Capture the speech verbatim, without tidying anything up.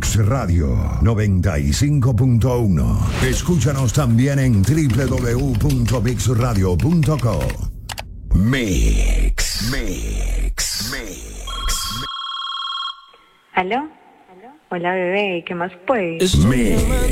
Mix Radio noventa y cinco punto uno. Escúchanos también en doble u doble u doble u punto mix radio punto com. Mix, Mix, Mix. ¿Aló? Hola, bebé, ¿qué más puedes? Mix.